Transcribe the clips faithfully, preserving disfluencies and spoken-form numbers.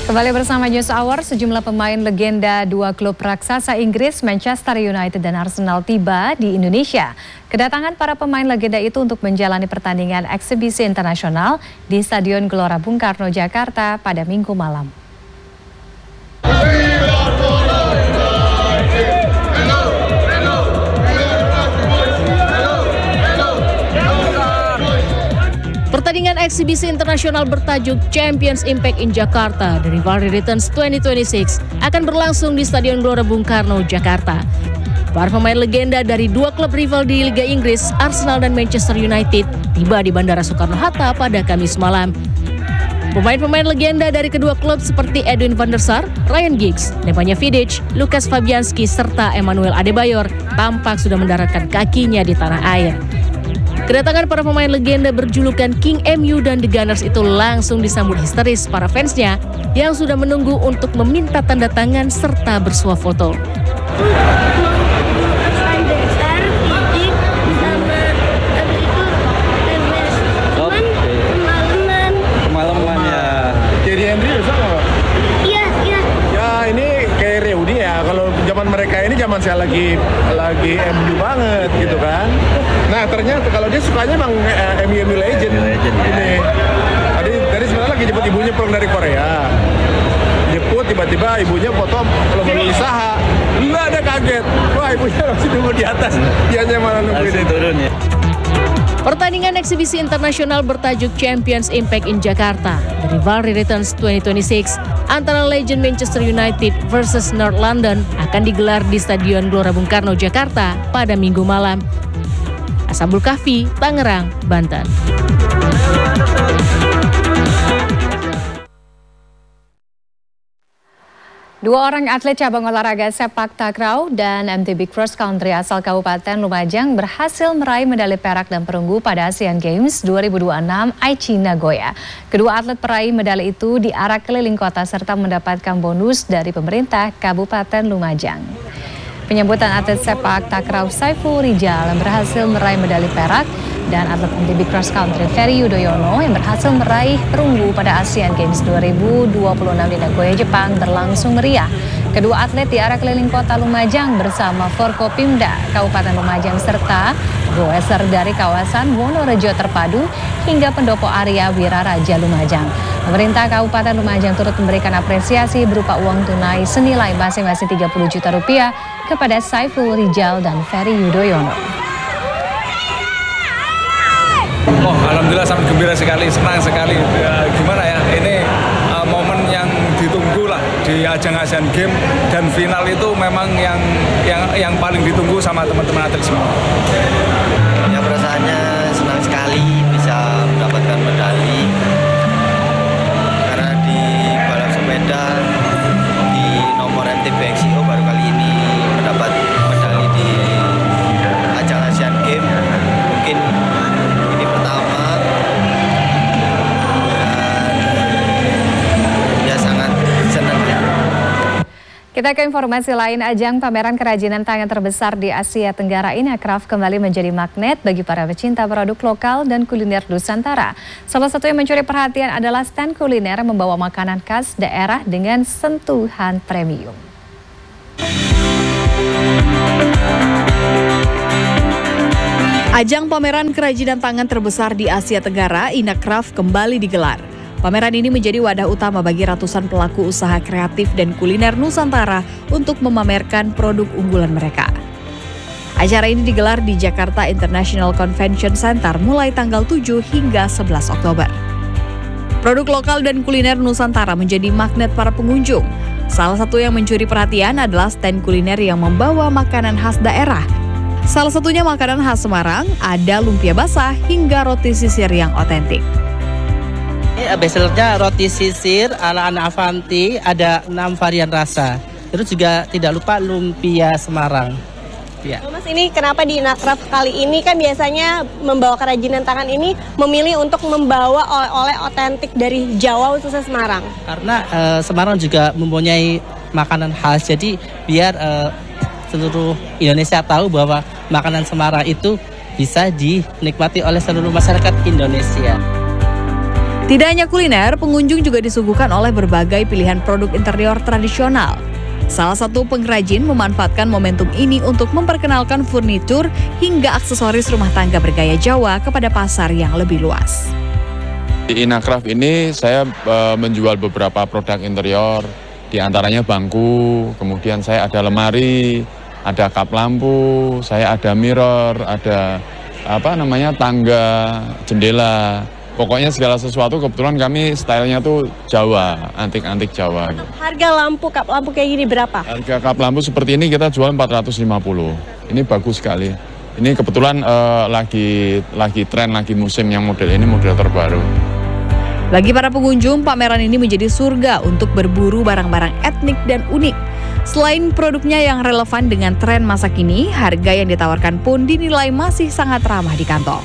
Kembali bersama News Hour, sejumlah pemain legenda dua klub raksasa Inggris, Manchester United dan Arsenal tiba di Indonesia. Kedatangan para pemain legenda itu untuk menjalani pertandingan eksibisi internasional di Stadion Gelora Bung Karno, Jakarta pada Minggu malam. Pertandingan eksibisi internasional bertajuk Champions Impact in Jakarta, The Rivalry Returns dua ribu dua puluh enam akan berlangsung di Stadion Gelora Bung Karno, Jakarta. Para pemain legenda dari dua klub rival di Liga Inggris, Arsenal dan Manchester United, tiba di Bandara Soekarno-Hatta pada Kamis malam. Pemain-pemain legenda dari kedua klub seperti Edwin van der Sar, Ryan Giggs, Nemanja Vidic, Lukas Fabianski, serta Emmanuel Adebayor tampak sudah mendaratkan kakinya di tanah air. Kedatangan para pemain legenda berjulukan King M U dan The Gunners itu langsung disambut histeris para fansnya yang sudah menunggu untuk meminta tanda tangan serta bersuah foto. Kemalaman ya. Thierry Henry besok nggak? Iya, iya. Ya ini kayak Reudi ya. Kalau zaman mereka ini zaman saya lagi lagi M U banget gitu kan. Nah ternyata kalau dia sukanya emang uh, M U M U Legend. Legend ya. Ini. Tadi tadi sebenarnya lagi jemput ibunya pulang dari Korea. Jemput tiba-tiba ibunya foto kalau mau Saha. Enggak ada kaget. Wah ibunya masih nunggu di atas. Dianya malah nungguin turun ya. Pertandingan eksibisi internasional bertajuk Champions Impact in Jakarta, The Rivalry Returns dua ribu dua puluh enam antara legend Manchester United versus North London akan digelar di Stadion Gelora Bung Karno, Jakarta pada Minggu malam. Ashabul Kahfi, Tangerang, Banten. Dua orang atlet cabang olahraga sepak takraw dan M T B Cross Country asal Kabupaten Lumajang berhasil meraih medali perak dan perunggu pada Asian Games dua ribu dua puluh enam Aichi Nagoya. Kedua atlet peraih medali itu diarak keliling kota serta mendapatkan bonus dari pemerintah Kabupaten Lumajang. Penyambutan atlet sepak takraw Saiful Rijal yang berhasil meraih medali perak dan atlet M T B Cross Country Ferry Yudoyono yang berhasil meraih perunggu pada Asian Games dua ribu dua puluh enam di Nagoya, Jepang berlangsung meriah. Kedua atlet diarak keliling kota Lumajang bersama Forkopimda Kabupaten Lumajang serta goeser dari kawasan Wonorejo Terpadu hingga Pendopo Arya Wiraraja Lumajang. Pemerintah Kabupaten Lumajang turut memberikan apresiasi berupa uang tunai senilai masing-masing tiga puluh juta rupiah kepada Saiful Rijal dan Ferry Yudoyono. Oh, alhamdulillah sangat gembira sekali, senang sekali. Ya, gimana ya, ini uh, momen yang ditunggu lah di ajang Asian Games dan final itu memang yang yang yang paling ditunggu sama teman-teman atlet semua. Ya perasaannya senang sekali bisa mendapatkan medali karena di balap sepeda di nomor M T B X I O baru kali ini mendapat medali di ajang Asian Games. Mungkin ini pertama dan ya sangat senang. Kita ke informasi lain, ajang pameran kerajinan tangan terbesar di Asia Tenggara Inacraft kembali menjadi magnet bagi para pecinta produk lokal dan kuliner Nusantara. Salah satu yang mencuri perhatian adalah stand kuliner membawa makanan khas daerah dengan sentuhan premium. Ajang pameran kerajinan tangan terbesar di Asia Tenggara, Inacraft, kembali digelar. Pameran ini menjadi wadah utama bagi ratusan pelaku usaha kreatif dan kuliner Nusantara untuk memamerkan produk unggulan mereka. Acara ini digelar di Jakarta International Convention Center mulai tanggal tujuh hingga sebelas Oktober. Produk lokal dan kuliner Nusantara menjadi magnet para pengunjung. Salah satu yang mencuri perhatian adalah stand kuliner yang membawa makanan khas daerah. Salah satunya makanan khas Semarang, ada lumpia basah hingga roti sisir yang otentik. Ini bestsellernya roti sisir ala Ana Avanti, ada enam varian rasa. Terus juga tidak lupa lumpia Semarang. Ya. Mas, ini kenapa di Inacraft kali ini kan biasanya membawa kerajinan tangan ini memilih untuk membawa oleh-oleh otentik dari Jawa khususnya Semarang? Karena uh, Semarang juga mempunyai makanan khas, jadi biar uh, seluruh Indonesia tahu bahwa makanan Semarang itu bisa dinikmati oleh seluruh masyarakat Indonesia. Tidak hanya kuliner, pengunjung juga disuguhkan oleh berbagai pilihan produk interior tradisional. Salah satu pengrajin memanfaatkan momentum ini untuk memperkenalkan furnitur hingga aksesoris rumah tangga bergaya Jawa kepada pasar yang lebih luas. Di Inacraft ini saya e, menjual beberapa produk interior, di antaranya bangku, kemudian saya ada lemari, ada kap lampu, saya ada mirror, ada apa namanya tangga, jendela. Pokoknya segala sesuatu kebetulan kami stylenya tuh Jawa, antik-antik Jawa. Harga lampu, kap lampu kayak gini berapa? Harga kap lampu seperti ini kita jual empat ratus lima puluh. Ini bagus sekali. Ini kebetulan uh, lagi lagi tren, lagi musim yang model ini model terbaru. Bagi para pengunjung, pameran ini menjadi surga untuk berburu barang-barang etnik dan unik. Selain produknya yang relevan dengan tren masa kini, harga yang ditawarkan pun dinilai masih sangat ramah di kantong.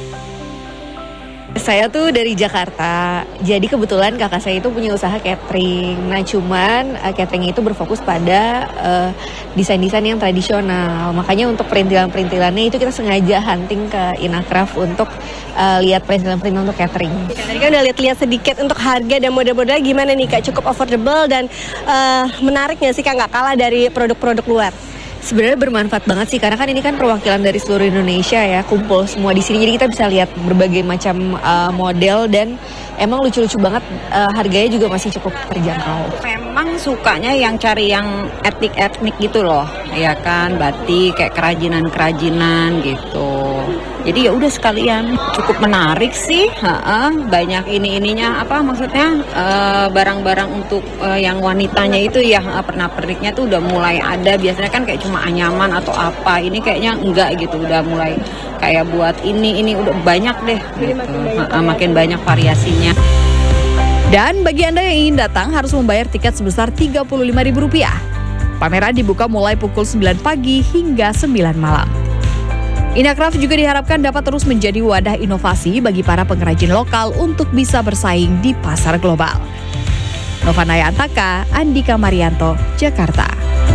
Saya tuh dari Jakarta, jadi kebetulan kakak saya itu punya usaha catering. Nah cuman uh, catering itu berfokus pada uh, desain-desain yang tradisional. Makanya untuk perintilan-perintilannya itu kita sengaja hunting ke Inacraft untuk uh, lihat perintilan-perintilan untuk catering. Tadi kan udah lihat-lihat sedikit untuk harga dan model-modelnya gimana nih Kak? Cukup affordable dan uh, menarik nggak sih Kak? Nggak kalah dari produk-produk luar? Sebenarnya bermanfaat banget sih karena kan ini kan perwakilan dari seluruh Indonesia ya, kumpul semua di sini, jadi kita bisa lihat berbagai macam uh, model dan emang lucu-lucu banget, uh, harganya juga masih cukup terjangkau. Memang sukanya yang cari yang etnik-etnik gitu loh, ya kan, batik kayak kerajinan-kerajinan gitu. Jadi ya udah sekalian, cukup menarik sih, ha-ha. Banyak ini-ininya apa maksudnya uh, barang-barang untuk uh, yang wanitanya itu ya uh, pernak-perniknya tuh udah mulai ada. Biasanya kan kayak cuma anyaman atau apa, ini kayaknya enggak gitu, udah mulai kayak buat ini ini udah banyak deh, gitu. Ha-ha, makin banyak variasinya. Dan bagi Anda yang ingin datang harus membayar tiket sebesar tiga puluh lima ribu rupiah. Pameran dibuka mulai pukul sembilan pagi hingga sembilan malam. Inacraft juga diharapkan dapat terus menjadi wadah inovasi bagi para pengrajin lokal untuk bisa bersaing di pasar global. Novanaya Antaka, Andika Marianto, Jakarta.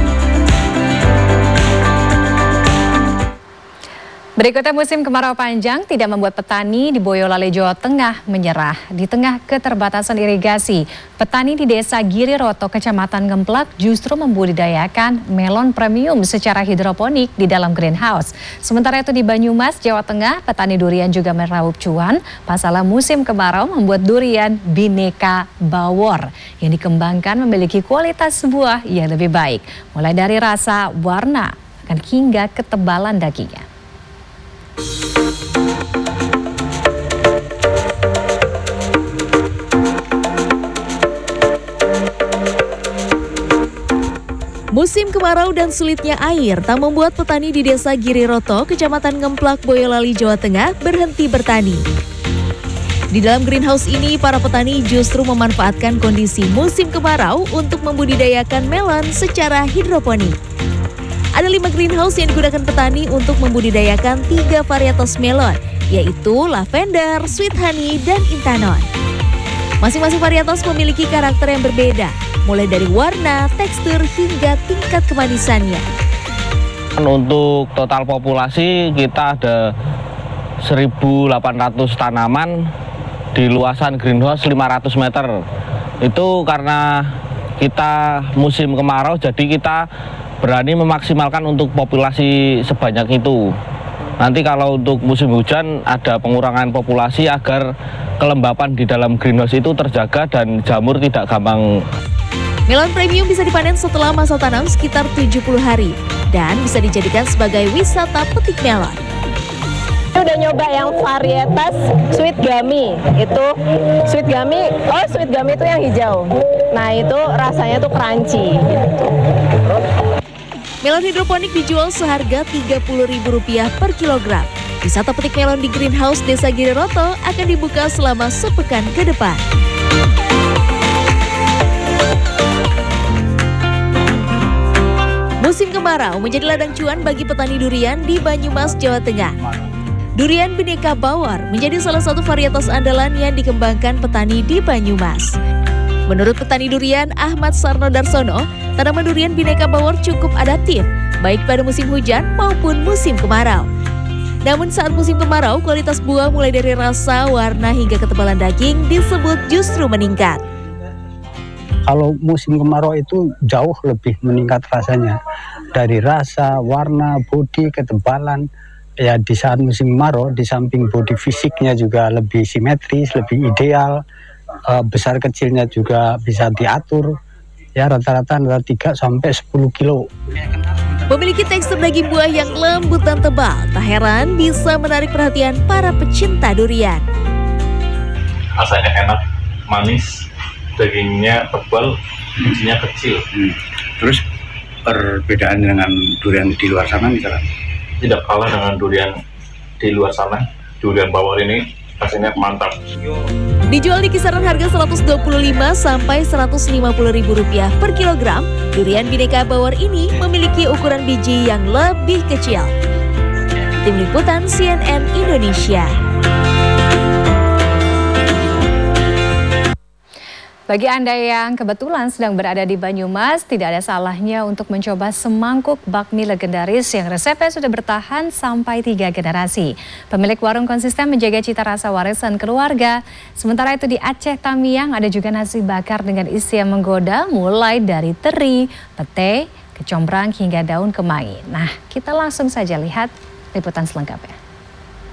Berikutnya, musim kemarau panjang tidak membuat petani di Boyolali, Jawa Tengah menyerah. Di tengah keterbatasan irigasi, petani di Desa Giriroto, Kecamatan Ngemplak justru membudidayakan melon premium secara hidroponik di dalam greenhouse. Sementara itu di Banyumas, Jawa Tengah, petani durian juga meraup cuan. Pasalnya musim kemarau membuat durian Bhinneka Bawor yang dikembangkan memiliki kualitas buah yang lebih baik. Mulai dari rasa, warna, dan hingga ketebalan dagingnya. Musim kemarau dan sulitnya air tak membuat petani di Desa Giriroto, Kecamatan Ngemplak, Boyolali, Jawa Tengah berhenti bertani. Di dalam greenhouse ini, para petani justru memanfaatkan kondisi musim kemarau untuk membudidayakan melon secara hidroponik. Ada lima greenhouse yang digunakan petani untuk membudidayakan tiga varietas melon, yaitu lavender, sweet honey, dan intanon. Masing-masing varietas memiliki karakter yang berbeda, mulai dari warna, tekstur, hingga tingkat kemanisannya. Untuk total populasi kita ada seribu delapan ratus tanaman di luasan greenhouse lima ratus meter. Itu karena kita musim kemarau, jadi kita berani memaksimalkan untuk populasi sebanyak itu. Nanti kalau untuk musim hujan ada pengurangan populasi agar kelembapan di dalam greenhouse itu terjaga dan jamur tidak gampang. Melon premium bisa dipanen setelah masa tanam sekitar tujuh puluh hari dan bisa dijadikan sebagai wisata petik melon. Udah nyoba yang varietas sweet gummy, itu sweet gummy, oh sweet gummy itu yang hijau. Nah itu rasanya tuh crunchy gitu. Melon hidroponik dijual seharga tiga puluh ribu rupiah per kilogram. Wisata petik melon di greenhouse Desa Giriroto akan dibuka selama sepekan ke depan. Musim kemarau menjadi ladang cuan bagi petani durian di Banyumas, Jawa Tengah. Durian Bhinneka Bawor menjadi salah satu varietas andalan yang dikembangkan petani di Banyumas. Menurut petani durian Ahmad Sarno Darsono, tanaman durian Bhinneka Bawor cukup adaptif, baik pada musim hujan maupun musim kemarau. Namun saat musim kemarau, kualitas buah mulai dari rasa, warna hingga ketebalan daging disebut justru meningkat. Kalau musim kemarau itu jauh lebih meningkat rasanya. Dari rasa, warna, bodi, ketebalan. Ya di saat musim kemarau, di samping bodi fisiknya juga lebih simetris, lebih ideal. E, besar kecilnya juga bisa diatur. Ya rata-rata antara tiga sampai sepuluh kilo. Memiliki tekstur daging buah yang lembut dan tebal, tak heran bisa menarik perhatian para pecinta durian. Rasanya enak, manis. Dagingnya tebal, bijinya kecil. Hmm. Terus perbedaan dengan durian di luar sana misalnya? Tidak kalah dengan durian di luar sana. Durian bawor ini rasanya mantap. Dijual di kisaran harga seratus dua puluh lima sampai seratus lima puluh ribu rupiah per kilogram, durian Bhinneka Bawor ini memiliki ukuran biji yang lebih kecil. Tim Liputan C N N Indonesia. Bagi Anda yang kebetulan sedang berada di Banyumas, tidak ada salahnya untuk mencoba semangkuk bakmi legendaris yang resepnya sudah bertahan sampai tiga generasi. Pemilik warung konsisten menjaga cita rasa warisan keluarga. Sementara itu di Aceh Tamiang ada juga nasi bakar dengan isi yang menggoda, mulai dari teri, pete, kecombrang hingga daun kemangi. Nah, kita langsung saja lihat liputan selengkapnya.